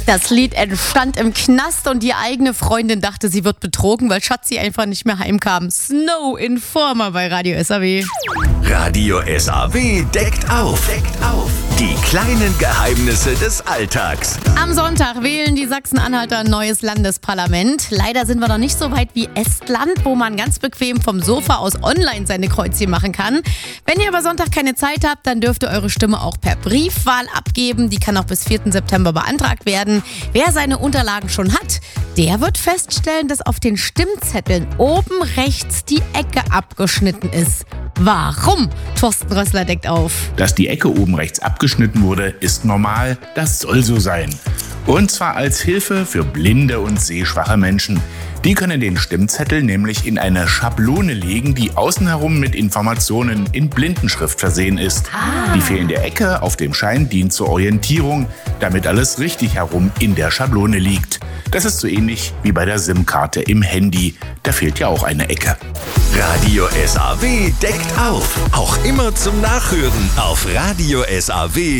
Das Lied entstand im Knast und die eigene Freundin dachte, sie wird betrogen, weil Schatzi einfach nicht mehr heimkam. Snow Informer bei Radio SAW. Radio SAW deckt auf. Die kleinen Geheimnisse des Alltags. Am Sonntag wählen die Sachsen-Anhalter ein neues Landesparlament. Leider sind wir noch nicht so weit wie Estland, wo man ganz bequem vom Sofa aus online seine Kreuzchen machen kann. Wenn ihr aber Sonntag keine Zeit habt, dann dürft ihr eure Stimme auch per Briefwahl abgeben. Die kann auch bis 4. September beantragt werden. Wer seine Unterlagen schon hat, der wird feststellen, dass auf den Stimmzetteln oben rechts die Ecke abgeschnitten ist. Warum? Thorsten Rössler deckt auf. Dass die Ecke oben rechts abgeschnitten wurde, ist normal, das soll so sein. Und zwar als Hilfe für blinde und sehschwache Menschen. Die können den Stimmzettel nämlich in eine Schablone legen, die außen herum mit Informationen in Blindenschrift versehen ist. Die fehlende Ecke auf dem Schein dient zur Orientierung, damit alles richtig herum in der Schablone liegt. Das ist so ähnlich wie bei der SIM-Karte im Handy. Da fehlt ja auch eine Ecke. Radio SAW deckt auf. Auch immer zum Nachhören auf Radio SAW.